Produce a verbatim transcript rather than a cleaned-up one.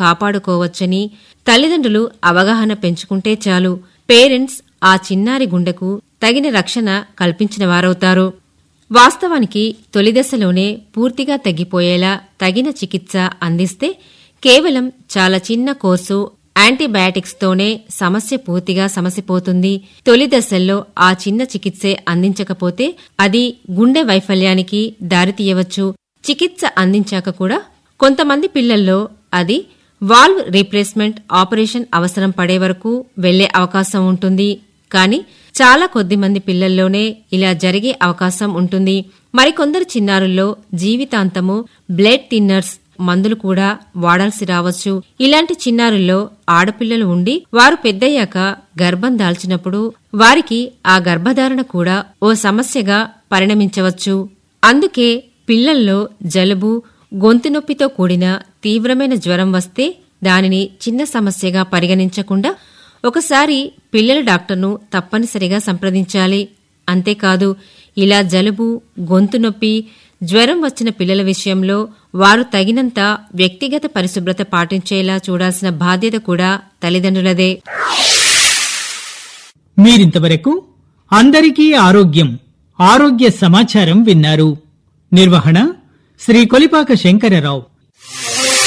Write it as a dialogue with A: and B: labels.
A: కాపాడుకోవచ్చని తల్లిదండ్రులు అవగాహన పెంచుకుంటే చాలు. పేరెంట్స్ ఆ చిన్నారి గుండెకు తగిన రక్షణ కల్పించిన వారవుతారు. వాస్తవానికి తొలిదశలోనే పూర్తిగా తగ్గిపోయేలా తగిన చికిత్స అందిస్తే కేవలం చాలా చిన్న కోర్సు యాంటీబయాటిక్స్తోనే సమస్య పూర్తిగా సమసిపోతుంది. తొలి దశల్లో ఆ చిన్న చికిత్సే అందించకపోతే అది గుండె వైఫల్యానికి దారితీయవచ్చు. చికిత్స అందించాక కూడా కొంతమంది పిల్లల్లో అది వాల్వ్ రీప్లేస్మెంట్ ఆపరేషన్ అవసరం పడే వరకు వెళ్లే అవకాశం ఉంటుంది. కానీ చాలా కొద్ది మంది పిల్లల్లోనే ఇలా జరిగే అవకాశం ఉంటుంది. మరికొందరు చిన్నారుల్లో జీవితాంతము బ్లడ్ థిన్నర్స్ మందులు కూడా వాడాల్సి రావచ్చు. ఇలాంటి చిన్నారుల్లో ఆడపిల్లలు ఉండి వారు పెద్దయ్యాక గర్భం దాల్చినప్పుడు వారికి ఆ గర్భధారణ కూడా ఓ సమస్యగా పరిణమించవచ్చు. అందుకే పిల్లల్లో జలుబు, గొంతు నొప్పితో కూడిన తీవ్రమైన జ్వరం వస్తే దానిని చిన్న సమస్యగా పరిగణించకుండా ఒకసారి పిల్లల డాక్టర్ను తప్పనిసరిగా సంప్రదించాలి. అంతేకాదు, ఇలా జలుబు, గొంతు నొప్పి, జ్వరం వచ్చిన పిల్లల విషయంలో వారు తగినంత వ్యక్తిగత పరిశుభ్రత పాటించేలా చూడాల్సిన బాధ్యత కూడా తల్లిదండ్రులదే.
B: మీరింతవరకు అందరికీ ఆరోగ్యం ఆరోగ్య సమాచారం విన్నారు. నిర్వహణ శ్రీ కొలిపాక శంకరరావు.